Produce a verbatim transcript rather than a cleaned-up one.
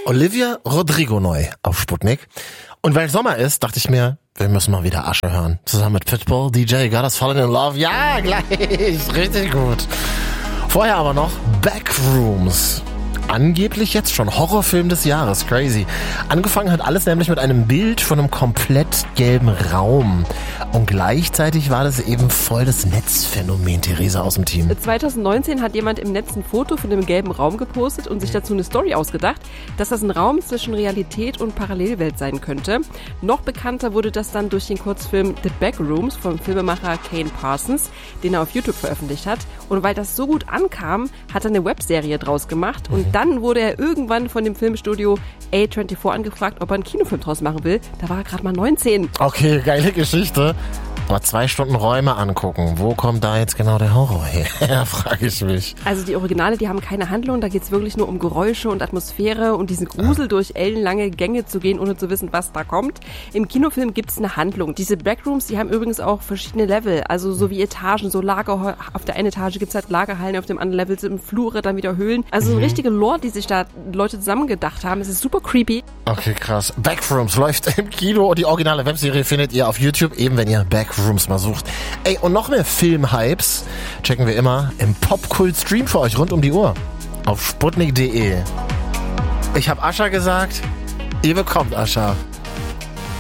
Olivia Rodrigo neu auf Sputnik. Und weil Sommer ist, dachte ich mir, wir müssen mal wieder Asche hören. Zusammen mit Pitbull, D J Got Us Fallen in Love. Ja, gleich. Richtig gut. Vorher aber noch Backrooms. Angeblich jetzt schon Horrorfilm des Jahres. Crazy. Angefangen hat alles nämlich mit einem Bild von einem komplett gelben Raum. Und gleichzeitig war das eben voll das Netzphänomen, Theresa aus dem Team. zwanzig neunzehn hat jemand im Netz ein Foto von dem gelben Raum gepostet und sich dazu eine Story ausgedacht, dass das ein Raum zwischen Realität und Parallelwelt sein könnte. Noch bekannter wurde das dann durch den Kurzfilm The Backrooms vom Filmemacher Kane Parsons, den er auf YouTube veröffentlicht hat. Und weil das so gut ankam, hat er eine Webserie draus gemacht. Und mhm. dann wurde er irgendwann von dem Filmstudio A vierundzwanzig angefragt, ob er einen Kinofilm draus machen will. Da war er gerade mal neunzehn. Okay, geile Geschichte. Aber zwei Stunden Räume angucken. Wo kommt da jetzt genau der Horror her? Frage ich mich. Also die Originale, die haben keine Handlung. Da geht es wirklich nur um Geräusche und Atmosphäre und diesen Grusel, durch ellenlange Gänge zu gehen, ohne zu wissen, was da kommt. Im Kinofilm gibt es eine Handlung. Diese Backrooms, die haben übrigens auch verschiedene Level. Also so wie Etagen, so Lager. Auf der einen Etage gibt es halt Lagerhallen, auf dem anderen Level sind Flure, dann wieder Höhlen. Also mhm. eine richtige Lore, die sich da Leute zusammengedacht haben. Es ist super creepy. Okay, krass. Backrooms läuft im Kino und die originale Webserie findet ihr auf YouTube, eben wenn ihr Backrooms mal sucht. Ey, und noch mehr Filmhypes checken wir immer im Popkult-Stream für euch rund um die Uhr auf sputnik punkt de. Ich habe Ascha gesagt, ihr bekommt Ascha.